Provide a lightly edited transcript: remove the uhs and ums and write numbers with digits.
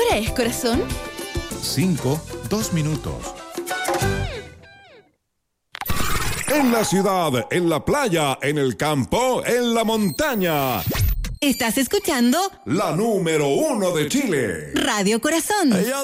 hora es, corazón? 5, 2 minutos. En la ciudad, en la playa, en el campo, en la montaña. ¿Estás escuchando? La número 1 de Chile. Radio Corazón.